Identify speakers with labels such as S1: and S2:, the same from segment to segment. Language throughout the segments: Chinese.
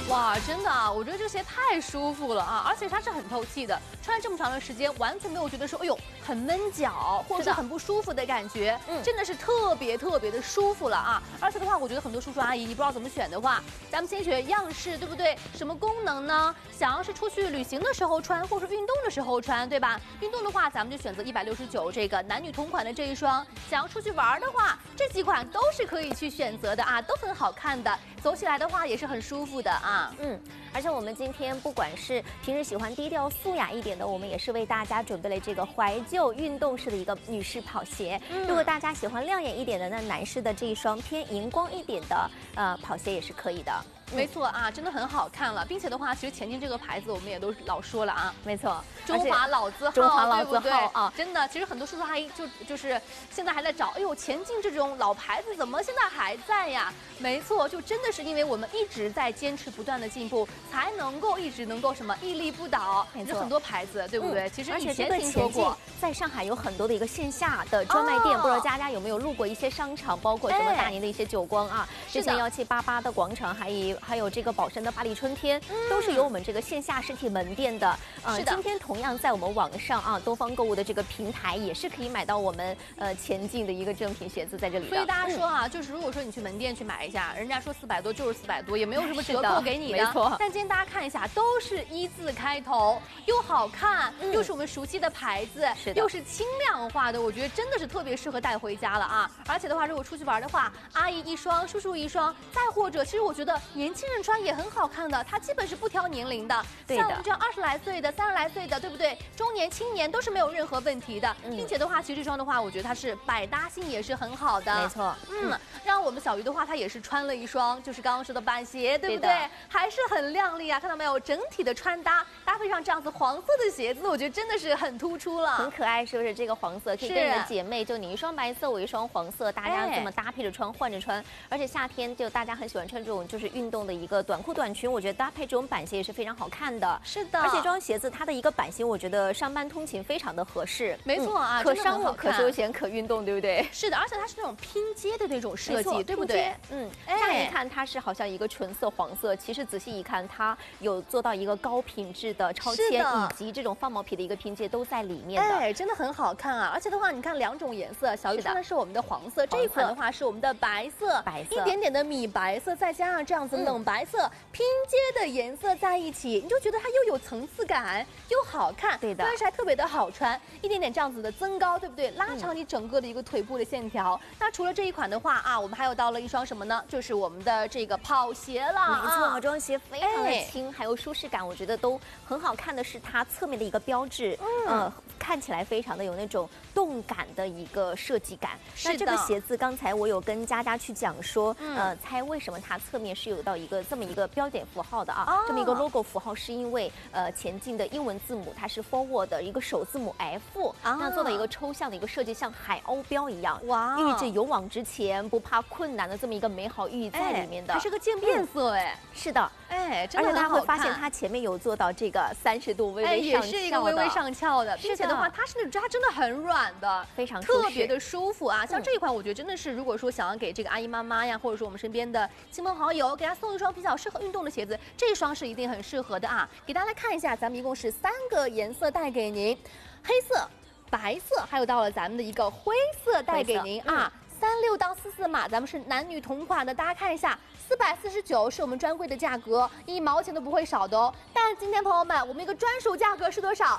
S1: 哇，真的啊，我觉得这鞋太舒服了啊，而且它是很透气的，穿这么长的时间完全没有觉得说，哎呦很闷脚，或者是很不舒服的感觉，真的是特别的舒服了啊。而且的话，我觉得很多叔叔阿姨你不知道怎么选的话，咱们先选样式，对不对？什么功能呢？想要是出去旅行的时候穿，或者是运动的时候穿，对吧？运动的话，咱们就选择169这个男女同款的这一双。想要出去玩的话，这几款都是可以去选择的啊，都很好看的，走起来的话也是很舒服的啊。
S2: 而且我们今天不管是平时喜欢低调素雅一点的，我们也是为大家准备了这个怀旧运动式的一个女士跑鞋。如果大家喜欢亮眼一点的，那男士的这一双偏荧光一点的跑鞋也是可以的。
S1: 没错啊，真的很好看了，并且的话，其实前进这个牌子我们也都老说了啊，
S2: 没错，
S1: 中华老字号，
S2: 中华老字号啊，
S1: 真的，其实很多叔叔阿姨就是现在还在找，哎呦，前进这种老牌子怎么现在还在呀？没错，就真的是因为我们一直在坚持不断的进步，才能够一直能够什么屹立不倒。没错，很多牌子，对不对？其实以前听说过，
S2: 在上海有很多的一个线下的专卖店，不知道佳佳有没有路过一些商场，包括什么大宁的一些久光啊，之前1788的广场，还有这个宝山的巴黎春天，都是有我们这个线下实体门店的。今天同样在我们网上啊，东方购物的这个平台也是可以买到我们前进的一个正品鞋子在这里的。
S1: 所以大家说啊，就是如果说你去门店去买一下，人家说400多就是400多，也没有什么折扣给你的。
S2: 没错。
S1: 但今天大家看一下，都是1字开头，又好看，又是我们熟悉的牌子，又是轻量化的，我觉得真的是特别适合带回家了啊！而且的话，如果出去玩的话，阿姨一双，叔叔一双，再或者，其实我觉得年轻人穿也很好看的，它基本是不挑年龄的，像我们这样20来岁的、30来岁的，对不对？中年、青年都是没有任何问题的，并且的话，其实这双的话，我觉得它是百搭性也是很好的，
S2: 没错。
S1: 让我们小鱼的话，她也是穿了一双，就是刚刚说的板鞋，对不对？还是很靓丽啊，看到没有？整体的穿搭搭配上这样子黄色的鞋子，我觉得真的是很突出了，
S2: 很可爱，是不是？这个黄色可以跟你的姐妹，就你一双白色，我一双黄色，大家这么搭配着穿，换着穿。而且夏天就大家很喜欢穿这种就是运动的一个短裤短裙，我觉得搭配这种板鞋也是非常好看的。
S1: 是的，
S2: 而且这双鞋子它的一个版型，我觉得上班通勤非常的合适。
S1: 没错啊，
S2: 可商务、可休闲、可运动，对不对？
S1: 是的，而且它是那种拼接的那种设计，对不对？
S2: 乍一看它是好像一个纯色黄色，其实仔细一看，它有做到一个高品质的超纤以及这种放毛皮的一个拼接都在里面的。
S1: 真的很好看啊！而且的话，你看2种颜色，小鱼穿的是我们的黄色，这一款的话是我们的白色，一点点的米白色，再加上这样子冷白色拼接的颜色在一起，你就觉得它又有层次感，又好看，
S2: 对的，
S1: 但是还特别的好穿，一点点这样子的增高，对不对？拉长你整个的一个腿部的线条。那除了这一款的话啊，我们还有到了一双什么呢？就是我们的这个跑鞋了。
S2: 没错，这双鞋非常的轻，还有舒适感，我觉得都很好看的是它侧面的一个标志，看起来非常的有那种动感的一个设计感。那这个鞋子刚才我有跟佳佳去讲说，猜为什么它侧面是有到这么一个标点符号的啊？这么一个 logo 符号是因为前进的英文字母它是 forward 的一个首字母 F，那做的一个抽象的一个设计，像海鸥标一样，哇，寓意着勇往直前、不怕困难的这么一个美好寓意在里面的。
S1: 它是个渐变色，
S2: 是的，
S1: 而
S2: 且大家会发现它前面有做到这个30度微微上翘的，
S1: 也是一个微微上翘的，并且的话，它是那种它真的很软的，
S2: 非常
S1: 特别的舒服啊。像这一款，我觉得真的是，如果说想要给这个阿姨妈妈呀，或者说我们身边的亲朋好友，给她送一双比较适合运动的鞋子，这一双是一定很适合的啊。给大家来看一下，咱们一共是3个颜色带给您，黑色、白色，还有到了咱们的一个灰色带给您啊。36到44码，咱们是男女同款的，大家看一下，449是我们专柜的价格，1毛钱都不会少的哦。但是今天朋友们，我们一个专属价格是多少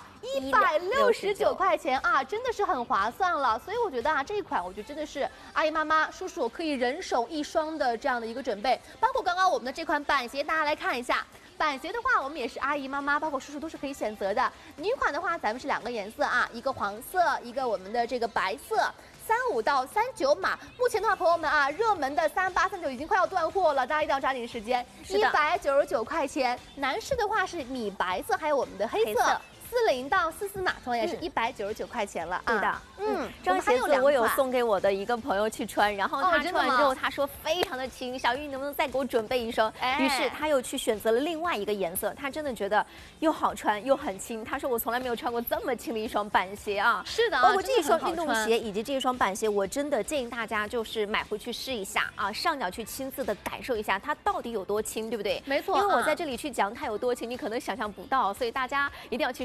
S1: ？169块钱啊，真的是很划算了。所以我觉得啊，这一款我觉得真的是阿姨妈妈、叔叔可以人手一双的这样的一个准备。包括刚刚我们的这款板鞋，大家来看一下。板鞋的话，我们也是阿姨妈妈，包括叔叔都是可以选择的。女款的话，咱们是2个颜色啊，一个黄色，一个我们的这个白色。35到39码，目前的话，朋友们啊，热门的38、39已经快要断货了，大家一定要抓紧时间。199块钱。男士的话是米白色，还有我们的黑色。 40到44码，同样也是199块钱了啊。
S2: 对的，这双鞋子我有送给我的一个朋友去穿，然后他穿完之后他说非常的轻，小玉你能不能再给我准备一双？于是他又去选择了另外一个颜色，他真的觉得又好穿又很轻。他说我从来没有穿过这么轻的一双板鞋啊。
S1: 是的，
S2: 包括这一双运动鞋以及这一双板鞋，我真的建议大家就是买回去试一下啊，上脚去亲自的感受一下它到底有多轻，对不对？
S1: 没错，
S2: 因为我在这里去讲它有多轻，你可能想象不到，所以大家一定要去